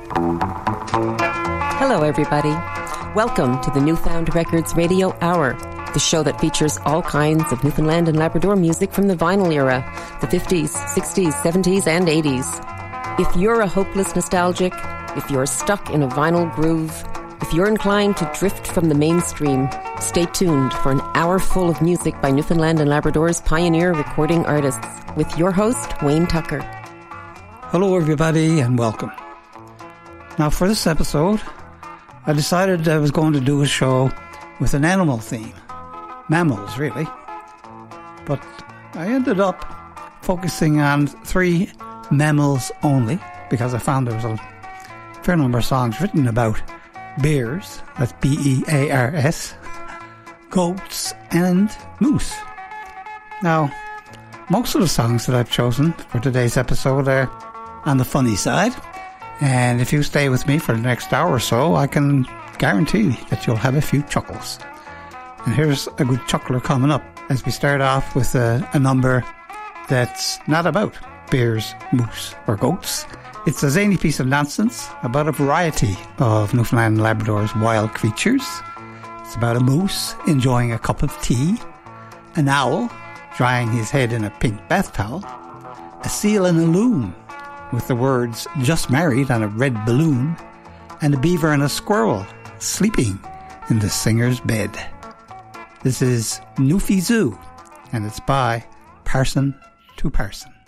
Hello, everybody. Welcome to the Newfound Records Radio Hour, the show that features all kinds of Newfoundland and Labrador music from the vinyl era, the 50s, 60s, 70s, and 80s. If you're a hopeless nostalgic, if you're stuck in a vinyl groove, if you're inclined to drift from the mainstream, stay tuned for an hour full of music by Newfoundland and Labrador's pioneer recording artists, with your host, Wayne Tucker. Hello, everybody, and welcome. Now, for this episode, I decided I was going to do a show with an animal theme. Mammals, really. But I ended up focusing on 3 mammals only, because I found there was a fair number of songs written about bears, that's B-E-A-R-S, goats, and moose. Now, most of the songs that I've chosen for today's episode are on the funny side, and if you stay with me for the next hour or so, I can guarantee that you'll have a few chuckles. And here's a good chuckler coming up as we start off with a number that's not about bears, moose, or goats. It's a zany piece of nonsense about a variety of Newfoundland and Labrador's wild creatures. It's about a moose enjoying a cup of tea, an owl drying his head in a pink bath towel, a seal in a loom with the words "just married" on a red balloon, and a beaver and a squirrel sleeping in the singer's bed. This is Newfie Zoo, and it's by Parson to Parson.